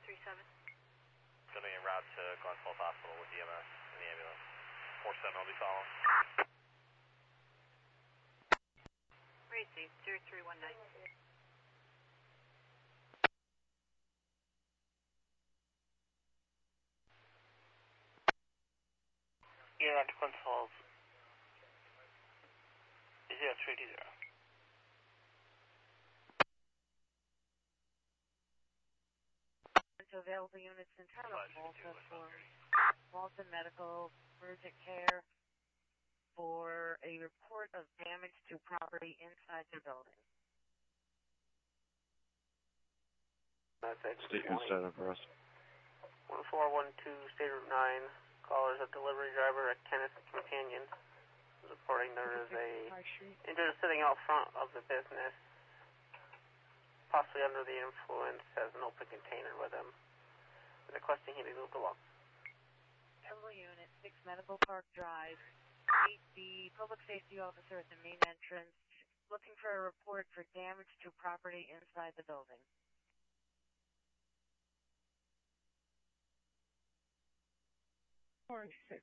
037. Going to be en route to Glens Falls Hospital with EMS in the ambulance. 47 will be following. Racy, 0319. You're at Glens Falls. 0320. Available units in town of Malta for Malta Medical Urgent Care for a report of damage to property inside the building. That's State inside of us. 1412 State Route 9. Callers a delivery driver at Kenneth Companion. Reporting there is a individual sitting out front of the business, possibly under the influence, has an open container with him. Requesting he be moved along. Available unit 6 Medical Park Drive. The public safety officer at the main entrance looking for a report for damage to property inside the building. Orange 6.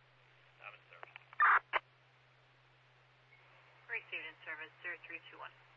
I'm in service. Received in service 0321.